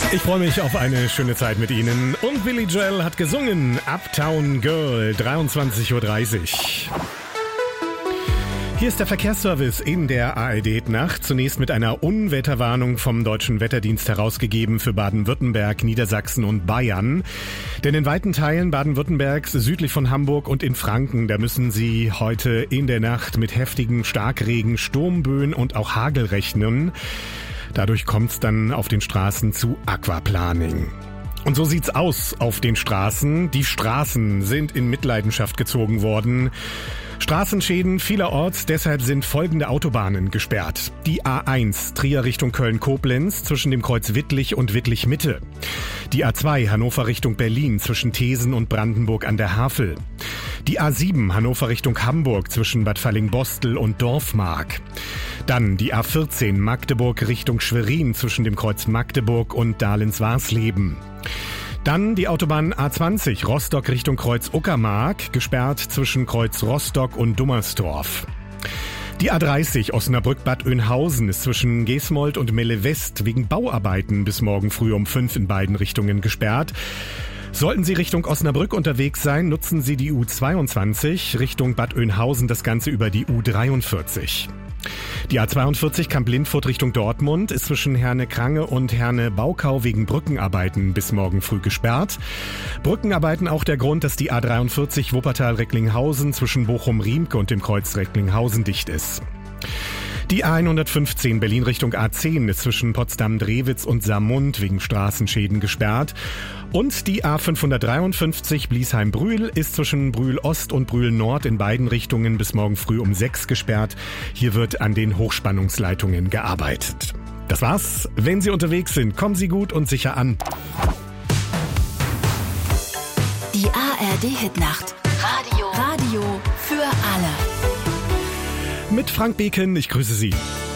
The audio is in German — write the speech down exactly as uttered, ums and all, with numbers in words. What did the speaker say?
Ich freue mich auf eine schöne Zeit mit Ihnen. Und Billy Joel hat gesungen Uptown Girl, dreiundzwanzig Uhr dreißig. Hier ist der Verkehrsservice in der A R D-Nacht. Zunächst mit einer Unwetterwarnung vom Deutschen Wetterdienst herausgegeben für Baden-Württemberg, Niedersachsen und Bayern. Denn in weiten Teilen Baden-Württembergs, südlich von Hamburg und in Franken, da müssen Sie heute in der Nacht mit heftigen Starkregen, Sturmböen und auch Hagel rechnen. Dadurch kommt es dann auf den Straßen zu Aquaplaning. Und so sieht's aus auf den Straßen. Die Straßen sind in Mitleidenschaft gezogen worden. Straßenschäden vielerorts, deshalb sind folgende Autobahnen gesperrt. Die A eins, Trier Richtung Köln-Koblenz zwischen dem Kreuz Wittlich und Wittlich-Mitte. Die A zwei, Hannover Richtung Berlin zwischen Thesen und Brandenburg an der Havel. Die A sieben, Hannover Richtung Hamburg zwischen Bad Fallingbostel und Dorfmark. Dann die A vierzehn, Magdeburg Richtung Schwerin zwischen dem Kreuz Magdeburg und Dahlens-Warsleben. Dann die Autobahn A zwanzig, Rostock Richtung Kreuz Uckermark, gesperrt zwischen Kreuz Rostock und Dummersdorf. Die A dreißig, Osnabrück-Bad Oeynhausen, ist zwischen Gesmold und Melle West wegen Bauarbeiten bis morgen früh um fünf in beiden Richtungen gesperrt. Sollten Sie Richtung Osnabrück unterwegs sein, nutzen Sie die U zweiundzwanzig, Richtung Bad Oeynhausen das Ganze über die U dreiundvierzig. Die A zweiundvierzig Kamp-Lindfurt Richtung Dortmund ist zwischen Herne-Krange und Herne-Baukau wegen Brückenarbeiten bis morgen früh gesperrt. Brückenarbeiten auch der Grund, dass die A dreiundvierzig Wuppertal-Recklinghausen zwischen Bochum-Riemke und dem Kreuz Recklinghausen dicht ist. Die A hundertfünfzehn Berlin Richtung A zehn ist zwischen Potsdam-Drewitz und Saarmund wegen Straßenschäden gesperrt. Und die A fünfhundertdreiundfünfzig Bliesheim-Brühl ist zwischen Brühl-Ost und Brühl-Nord in beiden Richtungen bis morgen früh um sechs gesperrt. Hier wird an den Hochspannungsleitungen gearbeitet. Das war's. Wenn Sie unterwegs sind, kommen Sie gut und sicher an. Die A R D-Hitnacht. Radio. Radio für alle. Mit Frank Beken, ich grüße Sie.